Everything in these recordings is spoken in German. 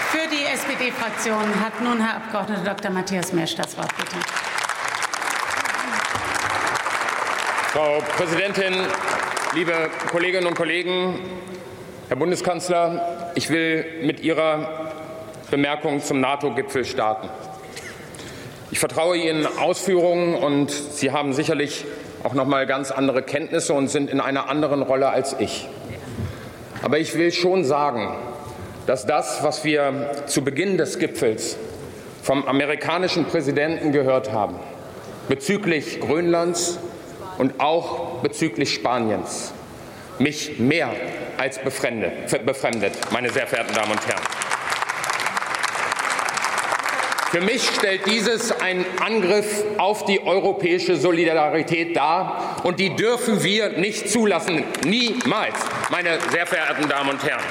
Für die SPD-Fraktion hat nun Herr Abg. Dr. Matthias Mesch das Wort. Bitte. Frau Präsidentin, liebe Kolleginnen und Kollegen! Herr Bundeskanzler, ich will mit Ihrer Bemerkung zum NATO-Gipfel starten. Ich vertraue Ihren Ausführungen, und Sie haben sicherlich auch noch mal ganz andere Kenntnisse und sind in einer anderen Rolle als ich. Aber ich will schon sagen, dass das, was wir zu Beginn des Gipfels vom amerikanischen Präsidenten gehört haben, bezüglich Grönlands und auch bezüglich Spaniens, mich mehr als befremdet, meine sehr verehrten Damen und Herren. Für mich stellt dieses einen Angriff auf die europäische Solidarität dar, und die dürfen wir nicht zulassen. Niemals, meine sehr verehrten Damen und Herren.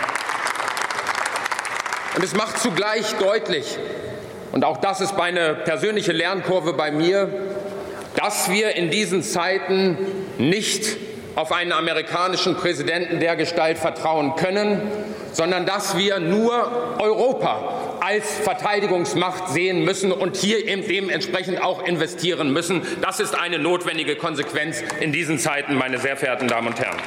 Und es macht zugleich deutlich, und auch das ist eine persönliche Lernkurve bei mir, dass wir in diesen Zeiten nicht auf einen amerikanischen Präsidenten dergestalt vertrauen können, sondern dass wir nur Europa als Verteidigungsmacht sehen müssen und hier eben dementsprechend auch investieren müssen. Das ist eine notwendige Konsequenz in diesen Zeiten, meine sehr verehrten Damen und Herren.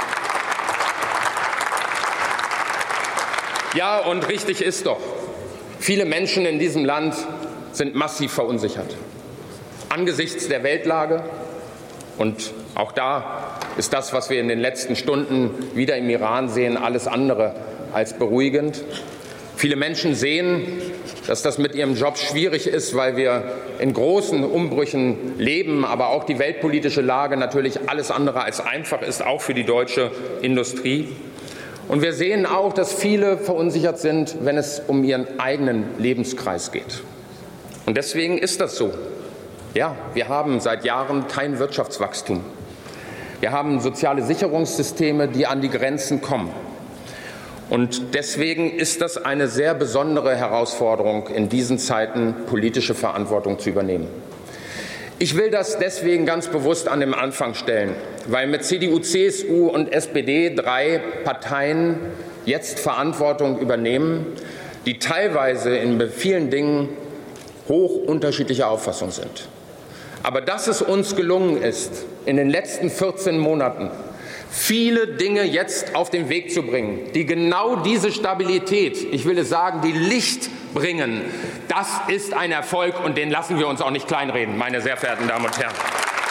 Ja, und richtig ist doch, viele Menschen in diesem Land sind massiv verunsichert. Angesichts der Weltlage, und auch da ist das, was wir in den letzten Stunden wieder im Iran sehen, alles andere als beruhigend. Viele Menschen sehen, dass das mit ihrem Job schwierig ist, weil wir in großen Umbrüchen leben, aber auch die weltpolitische Lage natürlich alles andere als einfach ist, auch für die deutsche Industrie. Und wir sehen auch, dass viele verunsichert sind, wenn es um ihren eigenen Lebenskreis geht. Und deswegen ist das so. Ja, wir haben seit Jahren kein Wirtschaftswachstum. Wir haben soziale Sicherungssysteme, die an die Grenzen kommen. Und deswegen ist das eine sehr besondere Herausforderung, in diesen Zeiten politische Verantwortung zu übernehmen. Ich will das deswegen ganz bewusst an den Anfang stellen, weil mit CDU, CSU und SPD 3 Parteien jetzt Verantwortung übernehmen, die teilweise in vielen Dingen hoch unterschiedlicher Auffassung sind. Aber dass es uns gelungen ist, in den letzten 14 Monaten viele Dinge jetzt auf den Weg zu bringen, die genau diese Stabilität, ich will es sagen, die Licht bringen, das ist ein Erfolg, und den lassen wir uns auch nicht kleinreden, meine sehr verehrten Damen und Herren.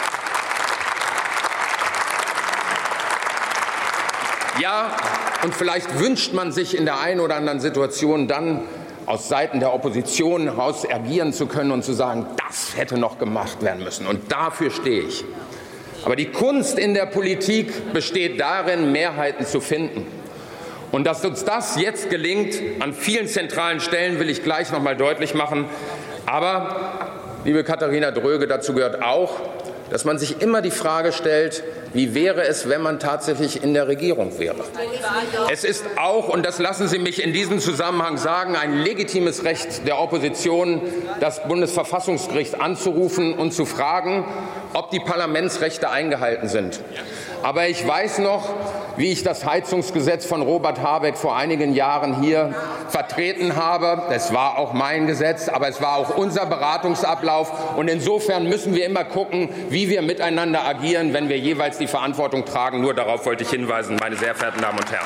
Ja, und vielleicht wünscht man sich in der einen oder anderen Situation dann aus Seiten der Opposition heraus agieren zu können und zu sagen, das hätte noch gemacht werden müssen, und dafür stehe ich. Aber die Kunst in der Politik besteht darin, Mehrheiten zu finden. Und dass uns das jetzt gelingt, an vielen zentralen Stellen, will ich gleich noch mal deutlich machen. Aber, liebe Katharina Dröge, dazu gehört auch, dass man sich immer die Frage stellt, wie wäre es, wenn man tatsächlich in der Regierung wäre? Es ist auch, und das lassen Sie mich in diesem Zusammenhang sagen, ein legitimes Recht der Opposition, das Bundesverfassungsgericht anzurufen und zu fragen, ob die Parlamentsrechte eingehalten sind. Aber ich weiß noch, wie ich das Heizungsgesetz von Robert Habeck vor einigen Jahren hier vertreten habe. Es war auch mein Gesetz, aber es war auch unser Beratungsablauf. Und insofern müssen wir immer gucken, wie wir miteinander agieren, wenn wir jeweils die Verantwortung tragen. Nur darauf wollte ich hinweisen, meine sehr verehrten Damen und Herren.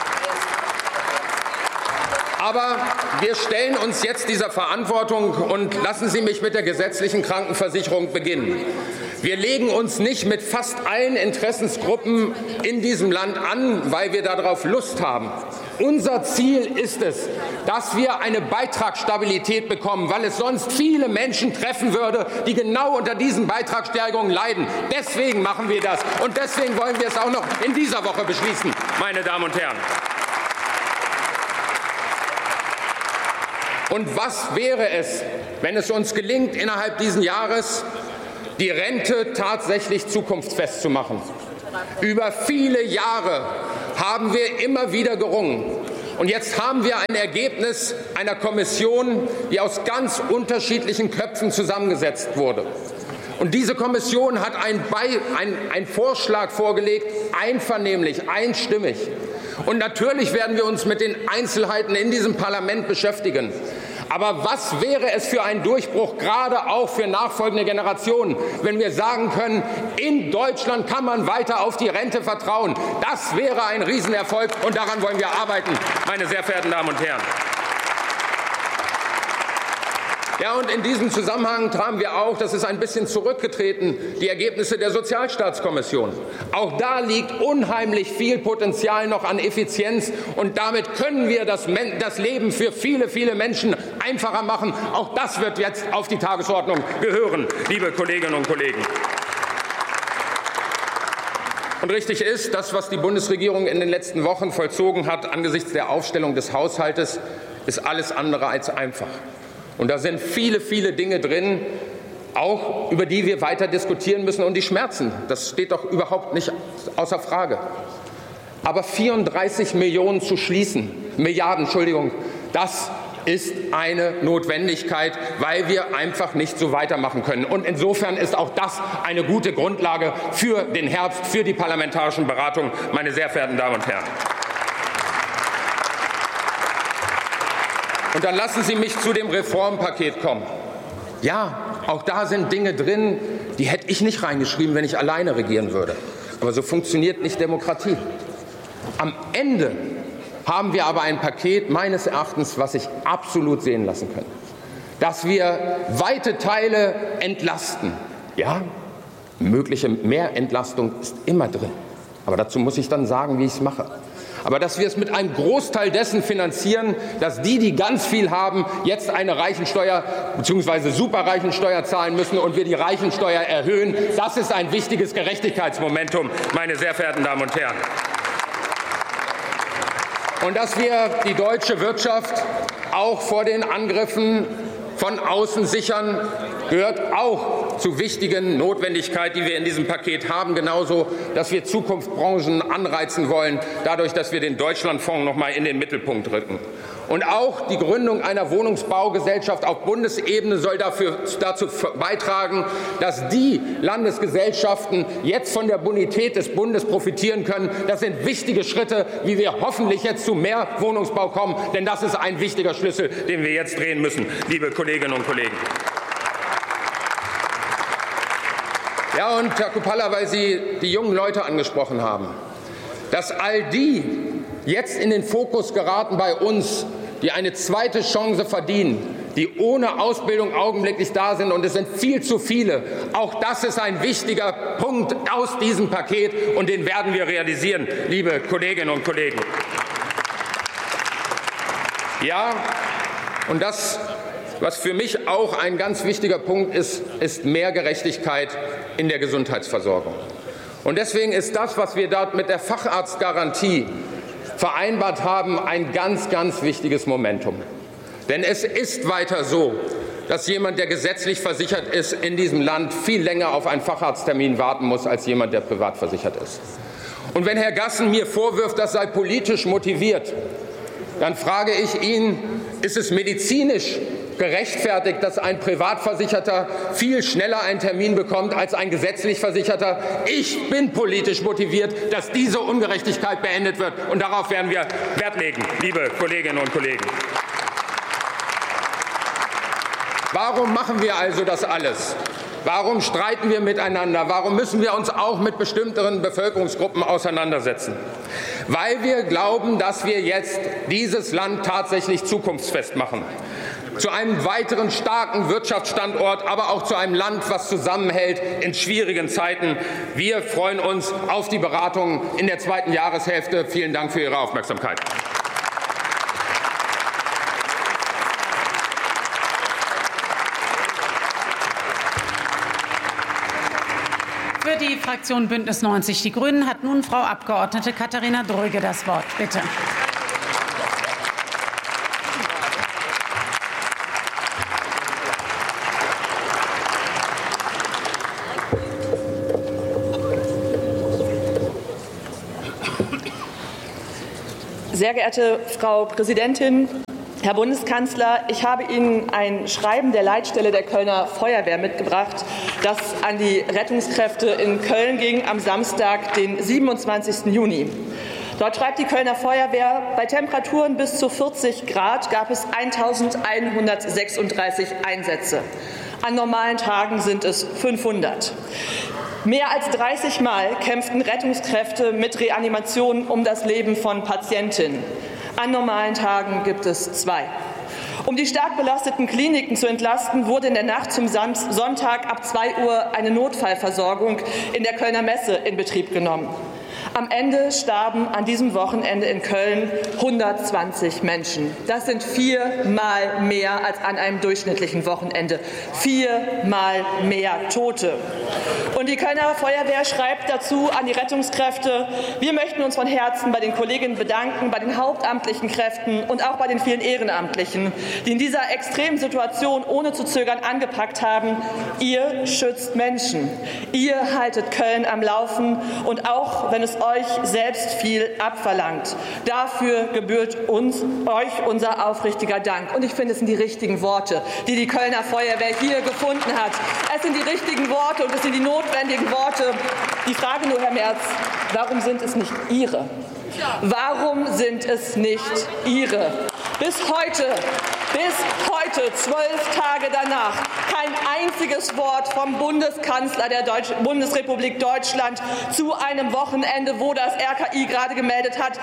Aber wir stellen uns jetzt dieser Verantwortung, und lassen Sie mich mit der gesetzlichen Krankenversicherung beginnen. Wir legen uns nicht mit fast allen Interessensgruppen in diesem Land an, weil wir darauf Lust haben. Unser Ziel ist es, dass wir eine Beitragsstabilität bekommen, weil es sonst viele Menschen treffen würde, die genau unter diesen Beitragssteigerungen leiden. Deswegen machen wir das, und deswegen wollen wir es auch noch in dieser Woche beschließen, meine Damen und Herren. Und was wäre es, wenn es uns gelingt, innerhalb dieses Jahres die Rente tatsächlich zukunftsfest zu machen? Über viele Jahre haben wir immer wieder gerungen. Und jetzt haben wir ein Ergebnis einer Kommission, die aus ganz unterschiedlichen Köpfen zusammengesetzt wurde. Und diese Kommission hat einen Vorschlag vorgelegt, einvernehmlich, einstimmig. Und natürlich werden wir uns mit den Einzelheiten in diesem Parlament beschäftigen. Aber was wäre es für ein Durchbruch, gerade auch für nachfolgende Generationen, wenn wir sagen können, in Deutschland kann man weiter auf die Rente vertrauen. Das wäre ein Riesenerfolg, und daran wollen wir arbeiten, meine sehr verehrten Damen und Herren. Ja, und in diesem Zusammenhang tragen wir auch, das ist ein bisschen zurückgetreten, die Ergebnisse der Sozialstaatskommission. Auch da liegt unheimlich viel Potenzial noch an Effizienz, und damit können wir das Leben für viele, viele Menschen einfacher machen. Auch das wird jetzt auf die Tagesordnung gehören, liebe Kolleginnen und Kollegen. Und richtig ist, das, was die Bundesregierung in den letzten Wochen vollzogen hat angesichts der Aufstellung des Haushaltes, ist alles andere als einfach. Und da sind viele, viele Dinge drin, auch über die wir weiter diskutieren müssen, und die schmerzen. Das steht doch überhaupt nicht außer Frage. Aber 34 Milliarden zu schließen, das ist eine Notwendigkeit, weil wir einfach nicht so weitermachen können. Und insofern ist auch das eine gute Grundlage für den Herbst, für die parlamentarischen Beratungen, meine sehr verehrten Damen und Herren. Und dann lassen Sie mich zu dem Reformpaket kommen. Ja, auch da sind Dinge drin, die hätte ich nicht reingeschrieben, wenn ich alleine regieren würde. Aber so funktioniert nicht Demokratie. Am Ende haben wir aber ein Paket, meines Erachtens, was sich absolut sehen lassen kann. Dass wir weite Teile entlasten. Ja, mögliche Mehrentlastung ist immer drin. Aber dazu muss ich dann sagen, wie ich es mache. Aber dass wir es mit einem Großteil dessen finanzieren, dass die ganz viel haben, jetzt eine Reichensteuer bzw. Superreichensteuer zahlen müssen und wir die Reichensteuer erhöhen, das ist ein wichtiges Gerechtigkeitsmomentum, meine sehr verehrten Damen und Herren. Und dass wir die deutsche Wirtschaft auch vor den Angriffen von außen sichern, gehört auch zu wichtigen Notwendigkeiten, die wir in diesem Paket haben. Genauso, dass wir Zukunftsbranchen anreizen wollen, dadurch, dass wir den Deutschlandfonds noch mal in den Mittelpunkt rücken. Und auch die Gründung einer Wohnungsbaugesellschaft auf Bundesebene soll dazu beitragen, dass die Landesgesellschaften jetzt von der Bonität des Bundes profitieren können. Das sind wichtige Schritte, wie wir hoffentlich jetzt zu mehr Wohnungsbau kommen. Denn das ist ein wichtiger Schlüssel, den wir jetzt drehen müssen, liebe Kolleginnen und Kollegen. Ja, und Herr Kupala, weil Sie die jungen Leute angesprochen haben, dass all die jetzt in den Fokus geraten bei uns, die eine zweite Chance verdienen, die ohne Ausbildung augenblicklich da sind, und es sind viel zu viele. Auch das ist ein wichtiger Punkt aus diesem Paket, und den werden wir realisieren, liebe Kolleginnen und Kollegen. Ja, und das, was für mich auch ein ganz wichtiger Punkt ist, ist mehr Gerechtigkeit in der Gesundheitsversorgung. Und deswegen ist das, was wir dort mit der Facharztgarantie vereinbart haben, ein ganz, ganz wichtiges Momentum. Denn es ist weiter so, dass jemand, der gesetzlich versichert ist, in diesem Land viel länger auf einen Facharzttermin warten muss, als jemand, der privat versichert ist. Und wenn Herr Gassen mir vorwirft, das sei politisch motiviert, dann frage ich ihn, ist es medizinisch gerechtfertigt, dass ein Privatversicherter viel schneller einen Termin bekommt als ein gesetzlich Versicherter? Ich bin politisch motiviert, dass diese Ungerechtigkeit beendet wird, und darauf werden wir Wert legen, liebe Kolleginnen und Kollegen. Warum machen wir also das alles? Warum streiten wir miteinander? Warum müssen wir uns auch mit bestimmteren Bevölkerungsgruppen auseinandersetzen? Weil wir glauben, dass wir jetzt dieses Land tatsächlich zukunftsfest machen. Zu einem weiteren starken Wirtschaftsstandort, aber auch zu einem Land, was zusammenhält in schwierigen Zeiten. Wir freuen uns auf die Beratungen in der zweiten Jahreshälfte. Vielen Dank für Ihre Aufmerksamkeit. Für die Fraktion Bündnis 90 Die Grünen hat nun Frau Abgeordnete Katharina Dröge das Wort. Bitte. Sehr geehrte Frau Präsidentin, Herr Bundeskanzler, ich habe Ihnen ein Schreiben der Leitstelle der Kölner Feuerwehr mitgebracht, das an die Rettungskräfte in Köln ging am Samstag, den 27. Juni. Dort schreibt die Kölner Feuerwehr, bei Temperaturen bis zu 40 Grad gab es 1136 Einsätze. An normalen Tagen sind es 500. Mehr als 30 Mal kämpften Rettungskräfte mit Reanimationen um das Leben von Patientinnen. An normalen Tagen gibt es 2. Um die stark belasteten Kliniken zu entlasten, wurde in der Nacht zum Sonntag ab 2 Uhr eine Notfallversorgung in der Kölner Messe in Betrieb genommen. Am Ende starben an diesem Wochenende in Köln 120 Menschen. Das sind 4-mal mehr als an einem durchschnittlichen Wochenende. 4-mal mehr Tote. Und die Kölner Feuerwehr schreibt dazu an die Rettungskräfte: Wir möchten uns von Herzen bei den Kolleginnen bedanken, bei den hauptamtlichen Kräften und auch bei den vielen Ehrenamtlichen, die in dieser extremen Situation ohne zu zögern angepackt haben. Ihr schützt Menschen. Ihr haltet Köln am Laufen, und auch wenn es euch selbst viel abverlangt. Dafür gebührt euch unser aufrichtiger Dank. Und ich finde, es sind die richtigen Worte, die die Kölner Feuerwehr hier gefunden hat. Es sind die richtigen Worte und es sind die notwendigen Worte. Die Frage nur, Herr Merz, warum sind es nicht Ihre? Warum sind es nicht Ihre? Bis heute, 12 Tage danach, kein einziges Wort vom Bundeskanzler der Bundesrepublik Deutschland zu einem Wochenende, wo das RKI gerade gemeldet hat,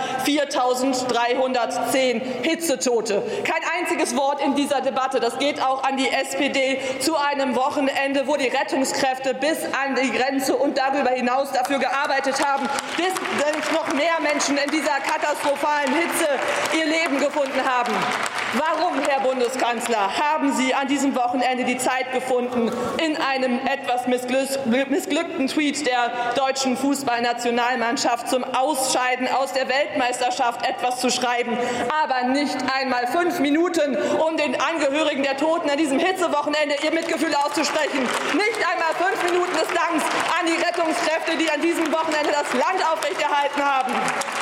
4.310 Hitzetote. Kein einziges Wort in dieser Debatte. Das geht auch an die SPD, zu einem Wochenende, wo die Rettungskräfte bis an die Grenze und darüber hinaus dafür gearbeitet haben, bis noch mehr Menschen in dieser katastrophalen Hitze ihr Leben gefunden haben. Warum, Herr Bundeskanzler, haben Sie an diesem Wochenende die Zeit gefunden, in einem etwas missglückten Tweet der deutschen Fußballnationalmannschaft zum Ausscheiden aus der Weltmeisterschaft etwas zu schreiben, aber nicht einmal 5 Minuten, um den Angehörigen der Toten an diesem Hitzewochenende ihr Mitgefühl auszusprechen? Nicht einmal 5 Minuten des Danks an die Rettungskräfte, die an diesem Wochenende das Land aufrechterhalten haben.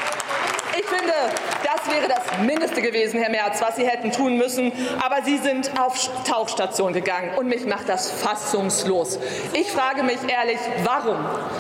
Ich finde, das wäre das Mindeste gewesen, Herr Merz, was Sie hätten tun müssen. Aber Sie sind auf Tauchstation gegangen, und mich macht das fassungslos. Ich frage mich ehrlich, warum?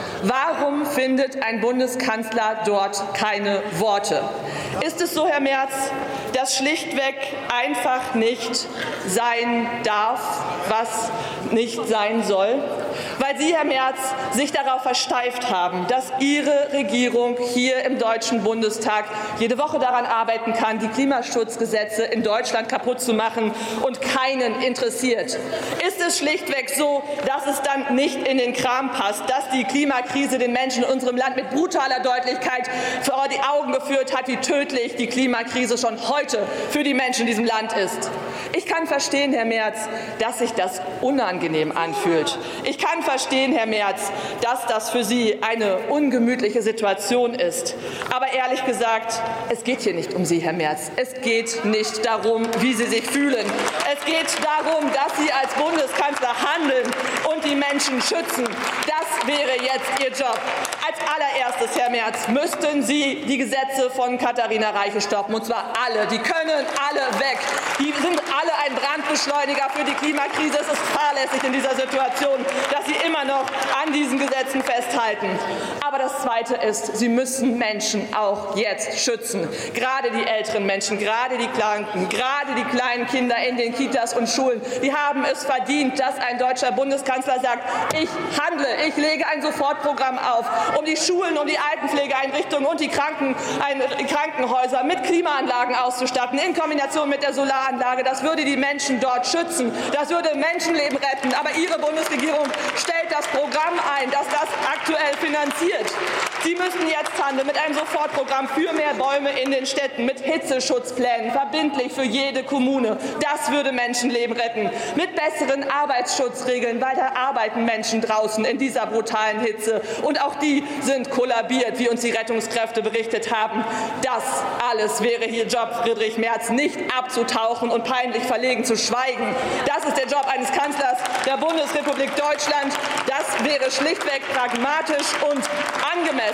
Warum findet ein Bundeskanzler dort keine Worte? Ist es so, Herr Merz, dass schlichtweg einfach nicht sein darf, was nicht sein soll? Weil Sie, Herr Merz, sich darauf versteift haben, dass Ihre Regierung hier im Deutschen Bundestag jede Woche daran arbeiten kann, die Klimaschutzgesetze in Deutschland kaputt zu machen, und keinen interessiert. Ist es schlichtweg so, dass es dann nicht in den Kram passt, dass die Klimakrise den Menschen in unserem Land mit brutaler Deutlichkeit vor die Augen geführt hat, wie tödlich die Klimakrise schon heute für die Menschen in diesem Land ist? Ich kann verstehen, Herr Merz, dass sich das unangenehm anfühlt. Ich kann verstehen, Herr Merz, dass das für Sie eine ungemütliche Situation ist. Aber ehrlich gesagt, es geht hier nicht um Sie, Herr Merz. Es geht nicht darum, wie Sie sich fühlen. Es geht darum, dass Sie als Bundeskanzler handeln und die Menschen schützen. Das wäre jetzt Ihr Job. Als allererstes, Herr Merz, müssten Sie die Gesetze von Katharina Reiche stoppen. Und zwar alle. Die können alle weg. Die sind alle ein Brandbeschleuniger für die Klimakrise. Es ist fahrlässig in dieser Situation, dass Sie immer noch an diesen Gesetzen festhalten. Aber das Zweite ist, Sie müssen Menschen auch jetzt schützen. Gerade die älteren Menschen, gerade die Kranken, gerade die kleinen Kinder in den Kitas und Schulen. Die haben es verdient, dass ein deutscher Bundeskanzler sagt, ich handle, ich lege ein Sofortprogramm auf, um die Schulen, um die Altenpflegeeinrichtungen und die Krankenhäuser mit Klimaanlagen auszustatten, in Kombination mit der Solaranlage. Das würde die Menschen dort schützen. Das würde Menschenleben retten. Aber Ihre Bundesregierung stellt das Programm ein, das das aktuell finanziert. Sie müssen jetzt handeln mit einem Sofortprogramm für mehr Bäume in den Städten, mit Hitzeschutzplänen, verbindlich für jede Kommune. Das würde Menschenleben retten. Mit besseren Arbeitsschutzregeln, weil da arbeiten Menschen draußen in dieser brutalen Hitze. Und auch die sind kollabiert, wie uns die Rettungskräfte berichtet haben. Das alles wäre Ihr Job, Friedrich Merz, nicht abzutauchen und peinlich verlegen zu schweigen. Das ist der Job eines Kanzlers der Bundesrepublik Deutschland. Das wäre schlichtweg pragmatisch und angemessen.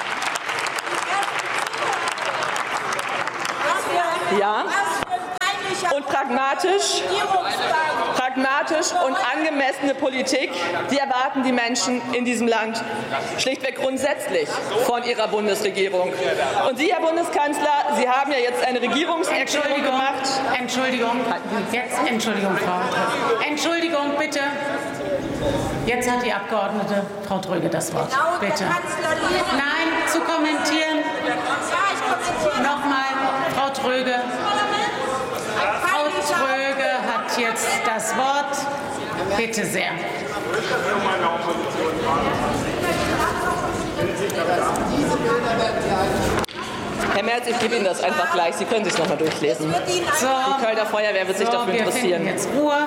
Ja? Was für und pragmatisch und angemessene Politik, die erwarten die Menschen in diesem Land schlichtweg grundsätzlich von ihrer Bundesregierung. Und Sie, Herr Bundeskanzler, Sie haben ja jetzt eine Regierungserklärung gemacht. Entschuldigung, bitte. Jetzt hat die Abgeordnete Frau Dröge das Wort. Bitte. Nein, zu kommentieren. Nochmal, Frau Dröge. Frau Dröge hat jetzt das Wort. Bitte sehr. Herr Merz, ich gebe Ihnen das einfach gleich. Sie können sich es noch mal durchlesen. So, die Kölner Feuerwehr wird sich dafür interessieren. Wir finden jetzt Ruhe.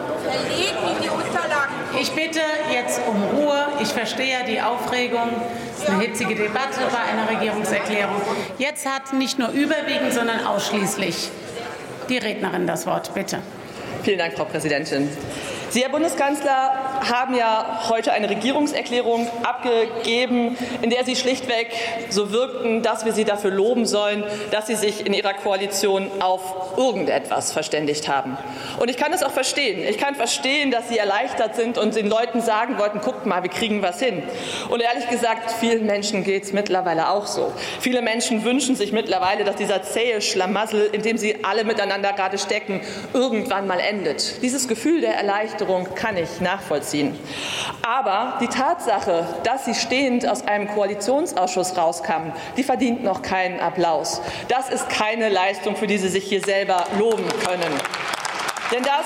Ich bitte jetzt um Ruhe. Ich verstehe ja die Aufregung. Es ist eine hitzige Debatte bei einer Regierungserklärung. Jetzt hat nicht nur überwiegend, sondern ausschließlich die Rednerin das Wort. Bitte. Vielen Dank, Frau Präsidentin. Sie, Herr Bundeskanzler, haben ja heute eine Regierungserklärung abgegeben, in der Sie schlichtweg so wirkten, dass wir Sie dafür loben sollen, dass Sie sich in Ihrer Koalition auf irgendetwas verständigt haben. Und ich kann es auch verstehen. Ich kann verstehen, dass Sie erleichtert sind und den Leuten sagen wollten, guckt mal, wir kriegen was hin. Und ehrlich gesagt, vielen Menschen geht es mittlerweile auch so. Viele Menschen wünschen sich mittlerweile, dass dieser zähe Schlamassel, in dem sie alle miteinander gerade stecken, irgendwann mal endet. Dieses Gefühl der Erleichterung kann ich nachvollziehen. Aber die Tatsache, dass Sie stehend aus einem Koalitionsausschuss rauskamen, die verdient noch keinen Applaus. Das ist keine Leistung, für die Sie sich hier selber loben können. Denn das,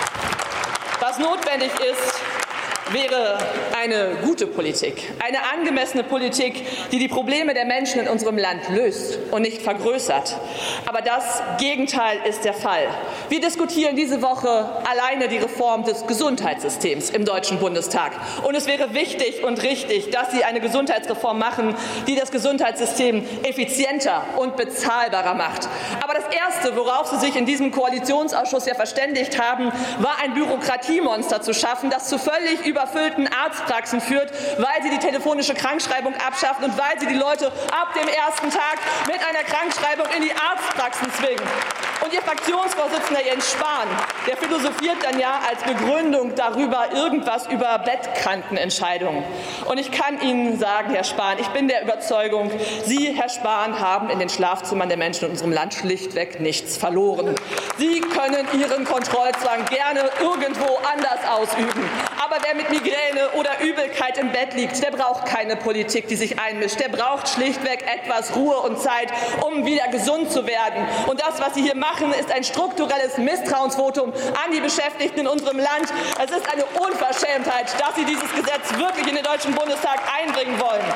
was notwendig ist, wäre eine gute Politik, eine angemessene Politik, die die Probleme der Menschen in unserem Land löst und nicht vergrößert. Aber das Gegenteil ist der Fall. Wir diskutieren diese Woche alleine die Reform des Gesundheitssystems im Deutschen Bundestag. Und es wäre wichtig und richtig, dass Sie eine Gesundheitsreform machen, die das Gesundheitssystem effizienter und bezahlbarer macht. Aber das Erste, worauf Sie sich in diesem Koalitionsausschuss ja verständigt haben, war ein Bürokratiemonster zu schaffen, das zu völlig überfüllten Arztpraxen führt, weil Sie die telefonische Krankschreibung abschaffen und weil Sie die Leute ab dem ersten Tag mit einer Krankschreibung in die Arztpraxen zwingen. Und Ihr Fraktionsvorsitzender Jens Spahn, der philosophiert dann ja als Begründung darüber irgendwas über Bettkantenentscheidungen. Und ich kann Ihnen sagen, Herr Spahn, ich bin der Überzeugung, Sie, Herr Spahn, haben in den Schlafzimmern der Menschen in unserem Land schlichtweg nichts verloren. Sie können Ihren Kontrollzwang gerne irgendwo anders ausüben. Aber wer mit Migräne oder Übelkeit im Bett liegt, der braucht keine Politik, die sich einmischt. Der braucht schlichtweg etwas Ruhe und Zeit, um wieder gesund zu werden. Und das, was Sie hier machen, ist ein strukturelles Misstrauensvotum an die Beschäftigten in unserem Land. Es ist eine Unverschämtheit, dass Sie dieses Gesetz wirklich in den Deutschen Bundestag einbringen wollen.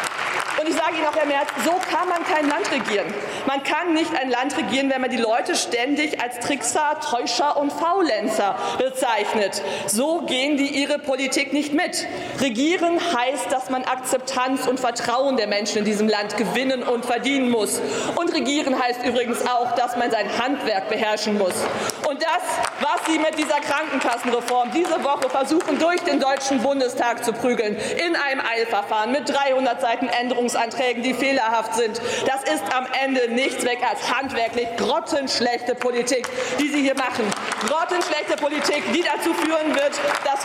Und ich sage Ihnen auch, Herr Merz, so kann man kein Land regieren. Man kann nicht ein Land regieren, wenn man die Leute ständig als Trickser, Täuscher und Faulenzer bezeichnet. So gehen die ihre Politik nicht mit. Regieren heißt, dass man Akzeptanz und Vertrauen der Menschen in diesem Land gewinnen und verdienen muss. Und regieren heißt übrigens auch, dass man sein Handwerk beherrschen muss. Und das, was Sie mit dieser Krankenkassenreform diese Woche versuchen, durch den Deutschen Bundestag zu prügeln, in einem Eilverfahren mit 300 Seiten Änderungsanträgen, die fehlerhaft sind, das ist am Ende nichts weg als handwerklich grottenschlechte Politik, die Sie hier machen. Grottenschlechte Politik, die dazu führen wird, dass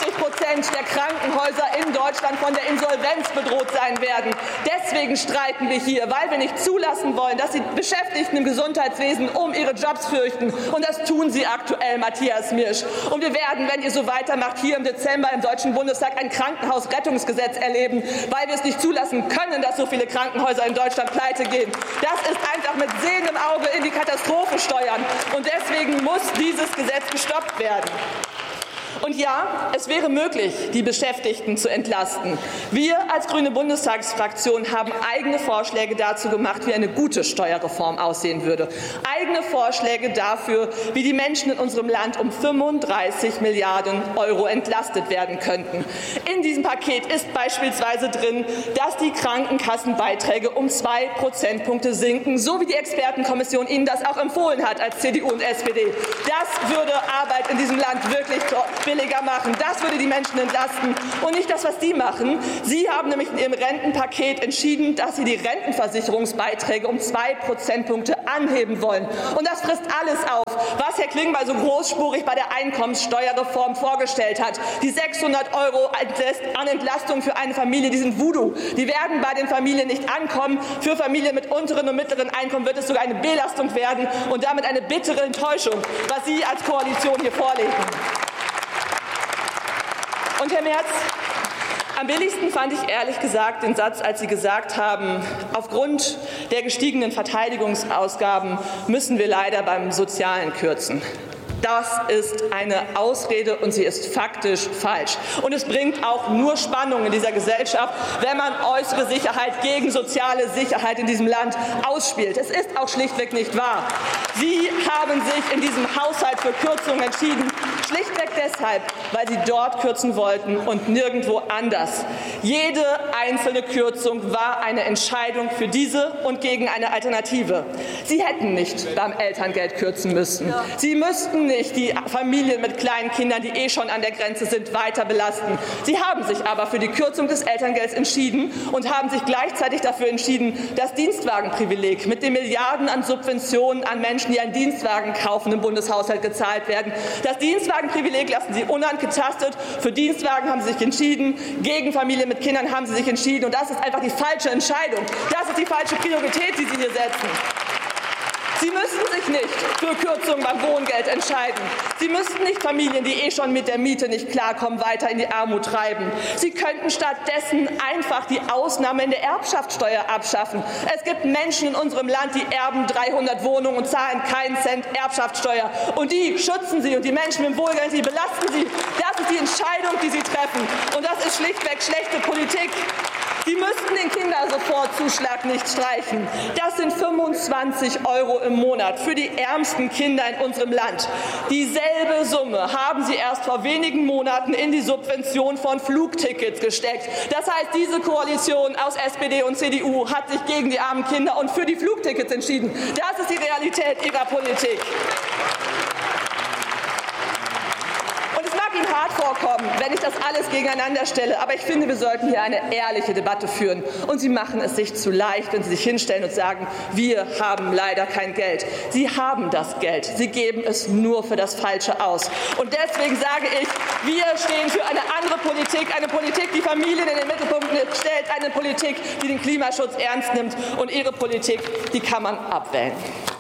50% der Krankenhäuser in Deutschland von der Insolvenz bedroht sein werden. Deswegen streiten wir hier, weil wir nicht zulassen wollen, dass die Beschäftigten im Gesundheitswesen um ihre Jobs fürchten. Und das tun Sie aktuell, Matthias Mirsch. Und wir werden, wenn ihr so weitermacht, hier im Dezember im Deutschen Bundestag ein Krankenhausrettungsgesetz erleben, weil wir es nicht zulassen können, dass so viele Krankenhäuser in Deutschland pleite gehen. Das ist einfach mit Sehnen im Auge in die Katastrophe steuern. Und deswegen muss dieses Gesetz gestoppt werden. Und ja, es wäre möglich, die Beschäftigten zu entlasten. Wir als Grüne Bundestagsfraktion haben eigene Vorschläge dazu gemacht, wie eine gute Steuerreform aussehen würde. Eigene Vorschläge dafür, wie die Menschen in unserem Land um 35 Milliarden € entlastet werden könnten. In diesem Paket ist beispielsweise drin, dass die Krankenkassenbeiträge um 2 Prozentpunkte sinken, so wie die Expertenkommission Ihnen das auch empfohlen hat als CDU und SPD. Das würde Arbeit in diesem Land wirklich billiger machen. Das würde die Menschen entlasten und nicht das, was Sie machen. Sie haben nämlich in Ihrem Rentenpaket entschieden, dass Sie die Rentenversicherungsbeiträge um 2 Prozentpunkte anheben wollen. Und das frisst alles auf, was Herr Klingbeil so großspurig bei der Einkommenssteuerreform vorgestellt hat. Die 600 € an Entlastung für eine Familie, die sind Voodoo. Die werden bei den Familien nicht ankommen. Für Familien mit unteren und mittleren Einkommen wird es sogar eine Belastung werden und damit eine bittere Enttäuschung, was Sie als Koalition hier vorlegen. Und Herr Merz, am billigsten fand ich ehrlich gesagt den Satz, als Sie gesagt haben, aufgrund der gestiegenen Verteidigungsausgaben müssen wir leider beim Sozialen kürzen. Das ist eine Ausrede und sie ist faktisch falsch. Und es bringt auch nur Spannung in dieser Gesellschaft, wenn man äußere Sicherheit gegen soziale Sicherheit in diesem Land ausspielt. Es ist auch schlichtweg nicht wahr. Sie haben sich in diesem Haushalt für Kürzungen entschieden, schlichtweg deshalb, weil Sie dort kürzen wollten und nirgendwo anders. Jede einzelne Kürzung war eine Entscheidung für diese und gegen eine Alternative. Sie hätten nicht beim Elterngeld kürzen müssen. Sie müssten nicht die Familien mit kleinen Kindern, die schon an der Grenze sind, weiter belasten. Sie haben sich aber für die Kürzung des Elterngelds entschieden und haben sich gleichzeitig dafür entschieden, das Dienstwagenprivileg mit den Milliarden an Subventionen an Menschen, die einen Dienstwagen kaufen, im Bundeshaushalt gezahlt werden. Das Dienstwagenprivileg lassen Sie unangetastet. Für Dienstwagen haben Sie sich entschieden. Gegen Familien mit Kindern haben Sie sich entschieden. Und das ist einfach die falsche Entscheidung. Das ist die falsche Priorität, die Sie hier setzen. Sie müssten sich nicht für Kürzungen beim Wohngeld entscheiden. Sie müssten nicht Familien, die schon mit der Miete nicht klarkommen, weiter in die Armut treiben. Sie könnten stattdessen einfach die Ausnahme in der Erbschaftssteuer abschaffen. Es gibt Menschen in unserem Land, die erben 300 Wohnungen und zahlen keinen Cent Erbschaftssteuer. Und die schützen Sie und die Menschen mit dem Wohlgeld, die belasten Sie. Das ist die Entscheidung, die Sie treffen. Und das ist schlichtweg schlechte Politik. Sie müssten den Kindersofortzuschlag nicht streichen. Das sind 25 € im Monat für die ärmsten Kinder in unserem Land. Dieselbe Summe haben Sie erst vor wenigen Monaten in die Subvention von Flugtickets gesteckt. Das heißt, diese Koalition aus SPD und CDU hat sich gegen die armen Kinder und für die Flugtickets entschieden. Das ist die Realität Ihrer Politik. Ihnen hart vorkommen, wenn ich das alles gegeneinander stelle. Aber ich finde, wir sollten hier eine ehrliche Debatte führen. Und Sie machen es sich zu leicht, wenn Sie sich hinstellen und sagen, wir haben leider kein Geld. Sie haben das Geld. Sie geben es nur für das Falsche aus. Und deswegen sage ich, wir stehen für eine andere Politik, die Familien in den Mittelpunkt stellt, eine Politik, die den Klimaschutz ernst nimmt. Und Ihre Politik, die kann man abwählen.